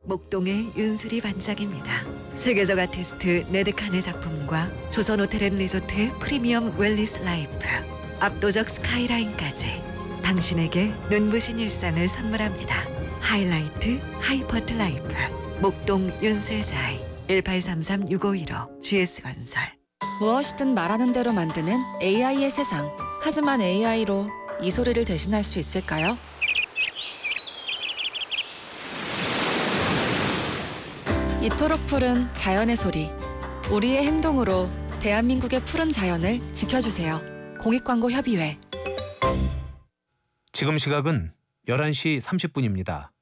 목동의 윤수리 반짝입니다. 세계적 아티스트 네드칸의 작품과 조선호텔앤리조트의 프리미엄 웰리스 라이프, 압도적 스카이라인까지 당신에게 눈부신 일상을 선물합니다. 하이라이트 하이퍼트 라이프 목동 윤슬자이 1833-6515 GS건설. 무엇이든 말하는 대로 만드는 AI의 세상. 하지만 AI로 이 소리를 대신할 수 있을까요? 이토록 푸른 자연의 소리. 우리의 행동으로 대한민국의 푸른 자연을 지켜주세요. 공익광고협의회. 지금 시각은 11시 30분입니다.